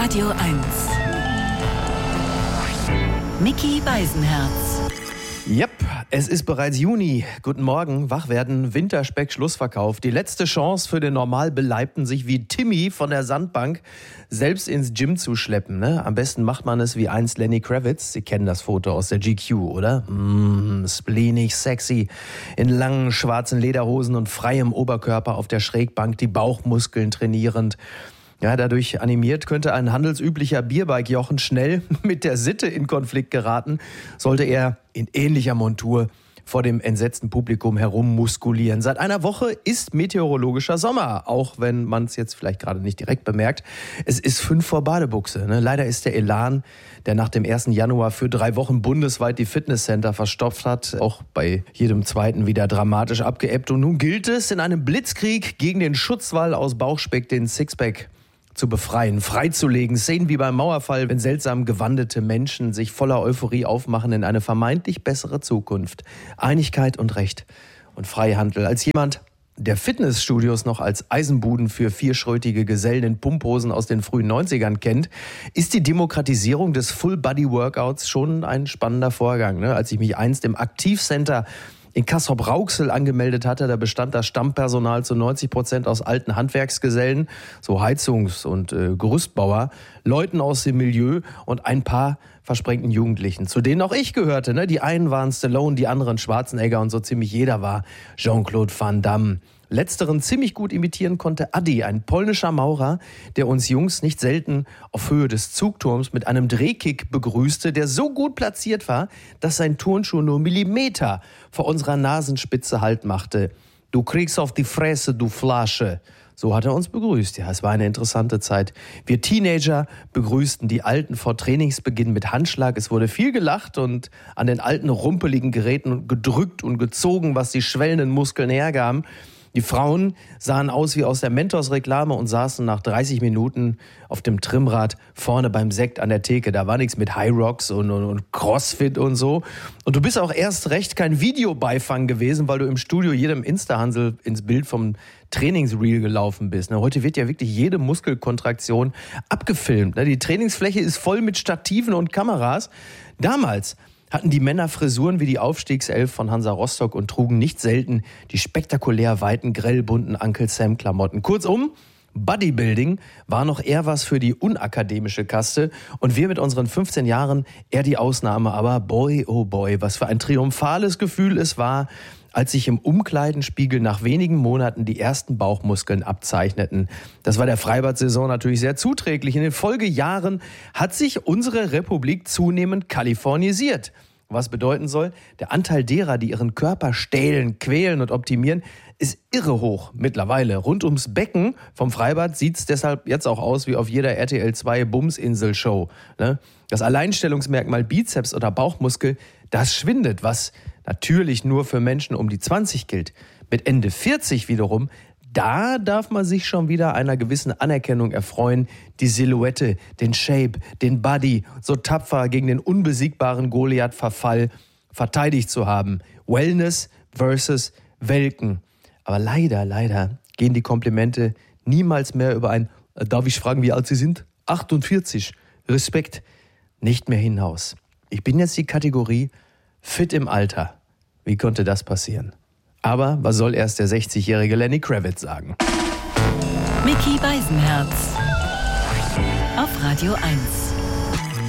Radio 1. Micky Beisenherz. Yep, es ist bereits Juni. Guten Morgen, wach werden, Winterspeck, Schlussverkauf. Die letzte Chance für den normal Beleibten, sich wie Timmy von der Sandbank selbst ins Gym zu schleppen. Ne? Am besten macht man es wie einst Lenny Kravitz. Sie kennen das Foto aus der GQ, oder? Spleenig, sexy, in langen schwarzen Lederhosen und freiem Oberkörper auf der Schrägbank, die Bauchmuskeln trainierend. Ja, dadurch animiert könnte ein handelsüblicher Bierbike-Jochen schnell mit der Sitte in Konflikt geraten, sollte er in ähnlicher Montur vor dem entsetzten Publikum herummuskulieren. Seit einer Woche ist meteorologischer Sommer, auch wenn man es jetzt vielleicht gerade nicht direkt bemerkt. Es ist 5 vor Badebuchse. Ne? Leider ist der Elan, der nach dem 1. Januar für 3 Wochen bundesweit die Fitnesscenter verstopft hat, auch bei jedem zweiten wieder dramatisch abgeebbt. Und nun gilt es, in einem Blitzkrieg gegen den Schutzwall aus Bauchspeck den Sixpack zu befreien, freizulegen. Szenen wie beim Mauerfall, wenn seltsam gewandete Menschen sich voller Euphorie aufmachen in eine vermeintlich bessere Zukunft. Einigkeit und Recht und Freihandel. Als jemand, der Fitnessstudios noch als Eisenbuden für vierschrötige Gesellen in Pumphosen aus den frühen 90ern kennt, ist die Demokratisierung des Full-Body-Workouts schon ein spannender Vorgang. Ne? Als ich mich einst im Aktivcenter in Castrop-Rauxel angemeldet hatte, da bestand das Stammpersonal zu 90% aus alten Handwerksgesellen, so Heizungs- und Gerüstbauer, Leuten aus dem Milieu und ein paar versprengten Jugendlichen, zu denen auch ich gehörte. Ne? Die einen waren Stallone, die anderen Schwarzenegger und so ziemlich jeder war Jean-Claude Van Damme. Letzteren ziemlich gut imitieren konnte Adi, ein polnischer Maurer, der uns Jungs nicht selten auf Höhe des Zugturms mit einem Drehkick begrüßte, der so gut platziert war, dass sein Turnschuh nur Millimeter vor unserer Nasenspitze Halt machte. Du kriegst auf die Fresse, du Flasche. So hat er uns begrüßt. Ja, es war eine interessante Zeit. Wir Teenager begrüßten die Alten vor Trainingsbeginn mit Handschlag. Es wurde viel gelacht und an den alten rumpeligen Geräten gedrückt und gezogen, was die schwellenden Muskeln hergaben. Die Frauen sahen aus wie aus der Mentos-Reklame und saßen nach 30 Minuten auf dem Trimmrad vorne beim Sekt an der Theke. Da war nichts mit High Rocks und Crossfit und so. Und du bist auch erst recht kein Videobeifang gewesen, weil du im Studio jedem Insta-Hansel ins Bild vom Trainingsreel gelaufen bist. Heute wird ja wirklich jede Muskelkontraktion abgefilmt. Die Trainingsfläche ist voll mit Stativen und Kameras. Damals hatten die Männer Frisuren wie die Aufstiegself von Hansa Rostock und trugen nicht selten die spektakulär weiten, grellbunten Uncle Sam-Klamotten. Kurzum, Bodybuilding war noch eher was für die unakademische Kaste und wir mit unseren 15 Jahren eher die Ausnahme. Aber boy, oh boy, was für ein triumphales Gefühl es war, als sich im Umkleidenspiegel nach wenigen Monaten die ersten Bauchmuskeln abzeichneten. Das war der Freibad-Saison natürlich sehr zuträglich. In den Folgejahren hat sich unsere Republik zunehmend kalifornisiert. Was bedeuten soll, der Anteil derer, die ihren Körper stählen, quälen und optimieren, ist irre hoch mittlerweile. Rund ums Becken vom Freibad sieht es deshalb jetzt auch aus wie auf jeder RTL 2 Bumsinsel-Show. Das Alleinstellungsmerkmal Bizeps oder Bauchmuskel, das schwindet, was natürlich nur für Menschen um die 20 gilt. Mit Ende 40 wiederum, da darf man sich schon wieder einer gewissen Anerkennung erfreuen, die Silhouette, den Shape, den Body so tapfer gegen den unbesiegbaren Goliath-Verfall verteidigt zu haben. Wellness versus Welken. Aber leider gehen die Komplimente niemals mehr über ein "Darf ich fragen, wie alt Sie sind? 48. Respekt" nicht mehr hinaus. Ich bin jetzt die Kategorie fit im Alter. Wie konnte das passieren? Aber was soll erst der 60-jährige Lenny Kravitz sagen? Micky Beisenherz auf Radio 1.